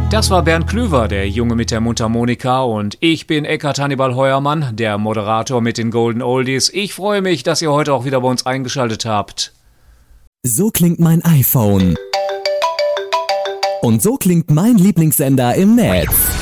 Das war Bernd Klüver, der Junge mit der Mundharmonika, und ich bin Eckhard Hannibal Heuermann, der Moderator mit den Golden Oldies. Ich freue mich, dass ihr heute auch wieder bei uns eingeschaltet habt. So klingt mein iPhone. Und so klingt mein Lieblingssender im Netz.